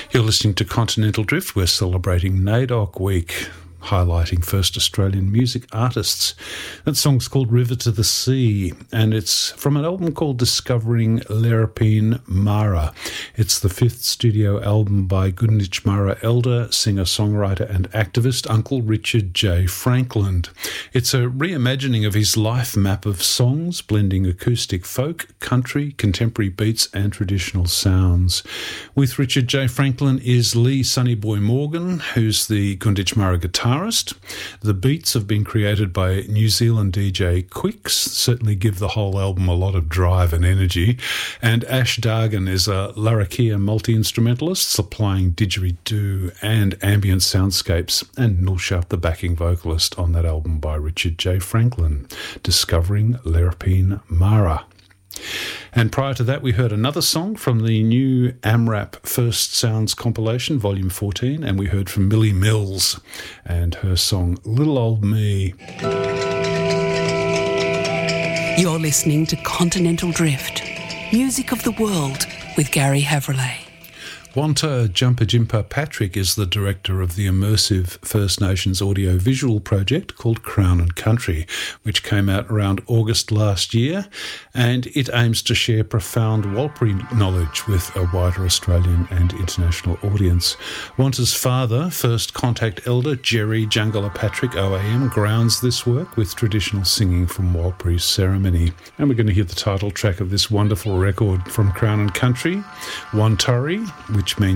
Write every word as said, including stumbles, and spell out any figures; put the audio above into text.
You're listening to Continental Drift. We're celebrating NAIDOC Week, highlighting first Australian music artists. That song's called River to the Sea, and it's from an album called Discovering Lerapine Mara. It's the fifth studio album by Gunditj Mara elder, singer-songwriter and activist Uncle Richard J. Franklin. It's a reimagining of his life map of songs, blending acoustic folk, country, contemporary beats and traditional sounds. With Richard J. Franklin is Lee Sonnyboy Morgan, who's the Gunditj Mara guitarist. The beats have been created by New Zealand D J Quicks, certainly give the whole album a lot of drive and energy. And Ash Dargan is a Larrakia multi-instrumentalist, supplying didgeridoo and ambient soundscapes, and Null Sharp, the backing vocalist on that album by Richard J. Franklin, Discovering Lerapine Mara. And prior to that, we heard another song from the new AMRAP First Sounds compilation, Volume fourteen, and we heard from Millie Mills and her song Little Old Me. You're listening to Continental Drift, music of the world with Gary Havrillay. Wanta Jumpajimpa Patrick is the director of the immersive First Nations audio-visual project called Crown and Country, which came out around August last year, and it aims to share profound Warlpiri knowledge with a wider Australian and international audience. Wanta's father, First Contact elder Jerry Jungala Patrick O A M, grounds this work with traditional singing from Warlpiri's ceremony. And we're going to hear the title track of this wonderful record from Crown and Country, Wantari, which means